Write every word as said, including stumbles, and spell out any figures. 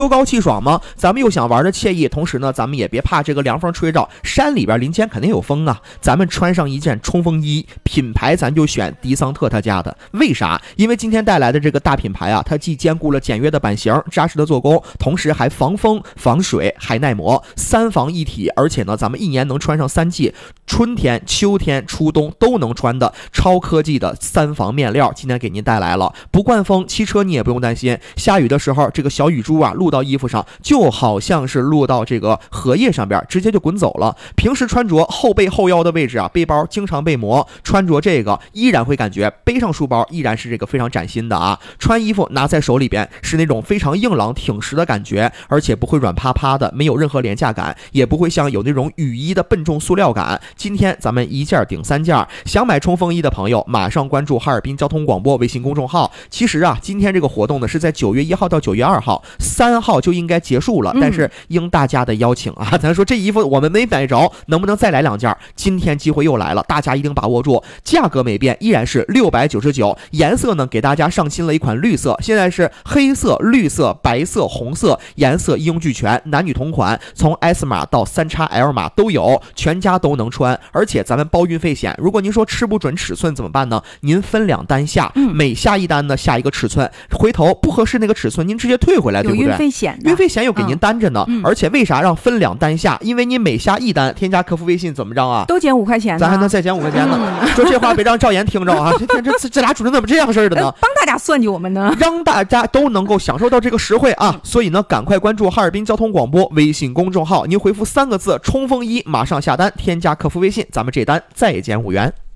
秋高气爽吗？咱们又想玩的惬意，同时呢，咱们也别怕这个凉风吹着，山里边林间肯定有风啊。咱们穿上一件冲锋衣，品牌咱就选迪桑特他家的。为啥？因为今天带来的这个大品牌啊，它既兼顾了简约的版型、扎实的做工，同时还防风、防水，还耐磨，三防一体。而且呢，咱们一年能穿上三季，春天、秋天、初冬都能穿的超科技的三防面料，今天给您带来了。不灌风，骑车你也不用担心，下雨的时候，这个小雨珠啊，露到衣服上，就好像是落到这个荷叶上边，直接就滚走了。平时穿着后背后腰的位置啊，背包经常被磨，穿着这个依然会感觉背上书包依然是这个非常崭新的啊。穿衣服拿在手里边是那种非常硬朗挺实的感觉，而且不会软趴趴的，没有任何廉价感，也不会像有那种雨衣的笨重塑料感。今天咱们一件顶三件，想买冲锋衣的朋友马上关注哈尔滨交通广播微信公众号。其实啊，今天这个活动呢是在九月一号到九月二号，三号就应该结束了，但是应大家的邀请啊，咱说这衣服我们没买着，能不能再来两件？今天机会又来了，大家一定把握住。价格没变，依然是六百九十九，颜色呢给大家上新了一款绿色，现在是黑色、绿色、白色、红色，颜色一应俱全，男女同款，从 S 码到 三 X L 码都有，全家都能穿，而且咱们包运费险。如果您说吃不准尺寸怎么办呢？您分两单下，每下一单呢下一个尺寸，回头不合适那个尺寸您直接退回来，对不对？ 有运费险的， 运费险又给您担着呢、 嗯、 而且为啥让分两单下？因为你每下一单添加客服微信怎么着啊， 都减五块钱， 咱还能再减五块钱呢、嗯、说这话别让赵岩听着啊，这天这这俩主任怎么这样式的呢？ 帮大家算计我们呢， 让大家都能够享受到这个实惠啊、嗯、所以呢赶快关注哈尔滨交通广播微信公众号，您回复三个字冲锋衣马上下单，添加客服微信，咱们这单再减五元。